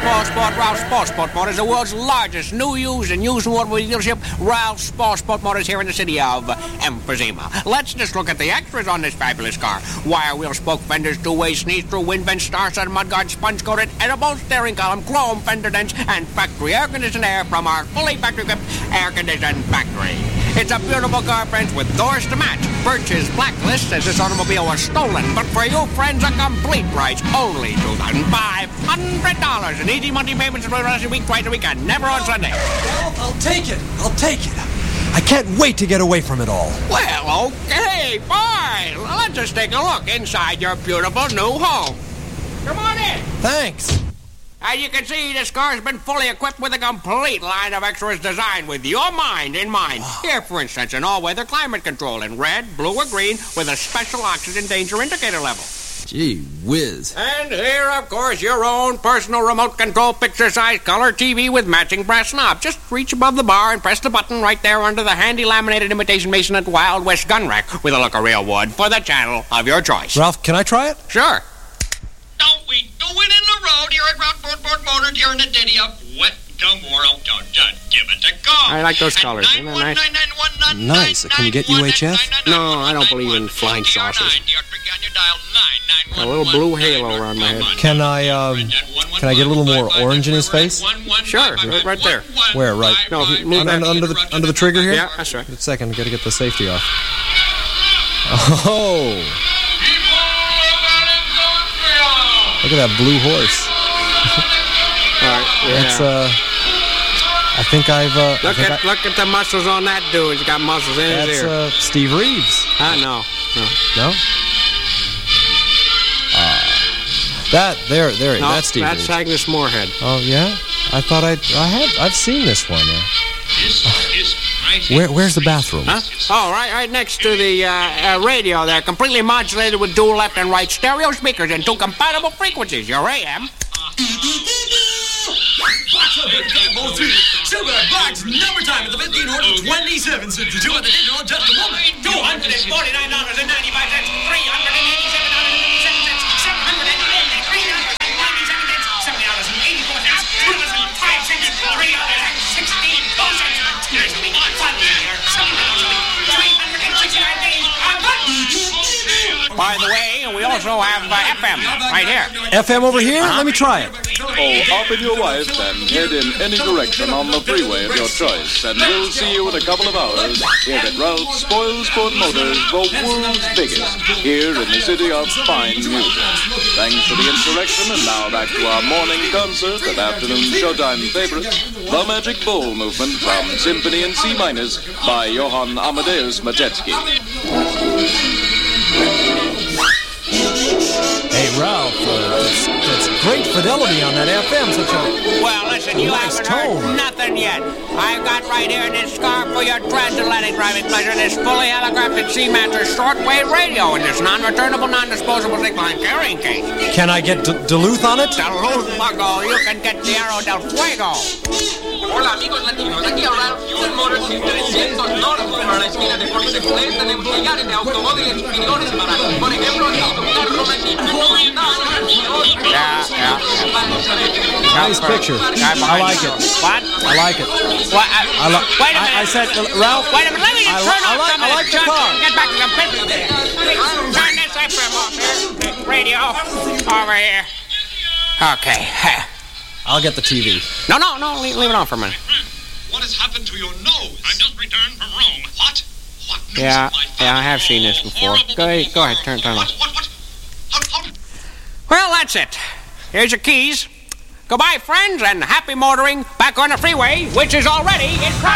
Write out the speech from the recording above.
Ralph's Sport Sport Motors, the world's largest new, used, and used automobile dealership. Ralph's Sport Motors here in the city of Emphysema. Let's just look at the extras on this fabulous car. Wire wheel spoke fenders, two-way sneeze through, wind vent, star-studded mudguard, sponge-coated, edible steering column, chrome fender dents, and factory air-conditioned air from our fully factory-equipped air-conditioned factory. It's a beautiful car, friends, with doors to match. Birch's blacklist says this automobile was stolen, but for you, friends, a complete price. Only $2,500 in easy monthly payments for the rest of the week, twice a week, and never on Sunday. Well, I'll take it. I can't wait to get away from it all. Well, okay, fine. Let's just take a look inside your beautiful new home. Come on in. Thanks. As you can see, this car's been fully equipped with a complete line of extras designed with your mind in mind. Wow. Here, for instance, an all-weather climate control in red, blue, or green with a special oxygen danger indicator level. Gee whiz. And here, of course, your own personal remote control picture-size color TV with matching brass knob. Just reach above the bar and press the button right there under the handy laminated imitation mason at Wild West gun rack with a look of real wood for the channel of your choice. Ralph, can I try it? Sure. Don't we do it in the road here at Ralph Sport Motors here in the city of Wet Tomorrow? Don't give it a go. I like those colors. Isn't that nice? Nice. Can you get UHF? No, I don't believe in flying saucers. A little blue halo around my head. Can I get a little more orange in his face? Sure, right there. Where? Right. No, if you move under the trigger here? Yeah, that's right. Wait a second, gotta get the safety off. Oh! Look at that blue horse. All right. Yeah. That's I think I've look at the muscles on that dude. He's got muscles in his ear. That's Steve Reeves. No. No? That's Steve That's Reeves. Agnes Moorehead. Oh yeah? I thought I've seen this one. Where's the bathroom? Huh? Oh, right next to the radio there, completely modulated with dual left and right stereo speakers and two compatible frequencies. Your AM. Silver box number time at the 1527 cents. You at the digital just a moment. $249.95. $387.07. By the way, we also have FM right here. FM over here? Let me try it. Oh, hop in your wife and head in any direction on the freeway of your choice, and we'll see you in a couple of hours here at Ralph's Sport Motors, the world's biggest, here in the city of fine music. Thanks for the insurrection, and now back to our morning concert of afternoon showtime favorites, The Magic Bowl Movement from Symphony in C minus by Johann Amadeus Matetsky. Hey, Ralph, that's great fidelity on that FM. Such a well, listen, you nice haven't tone. heard nothing yet. I've got right here in this car for your transatlantic driving pleasure this fully holographic Seamaster shortwave radio in this non-returnable, non-disposable zip-line carrying case. Can I get Duluth on it? Duluth, Bucko, you can get Tierra del Fuego. Hola amigos latinos, aquí habla Fuel Motors 300 North para la esquina de Force Place. Tenemos millares de automóviles y pilones para, por ejemplo, disfrutar con la Nice picture. I like it. What? I like it. What? Wait a minute. I said, Ralph. Wait a minute. Let me just turn off some of I like this the junk car. and get back to the business there. Turn this FM off here. Radio over here. Okay. I'll get the TV. No, leave it on for a minute. What has happened to your nose? I've just returned from Rome. What? Yeah, I have seen this before. Go ahead, turn off. What? How? Well, that's it. Here's your keys. Goodbye, friends, and happy motoring back on the freeway, which is already in progress.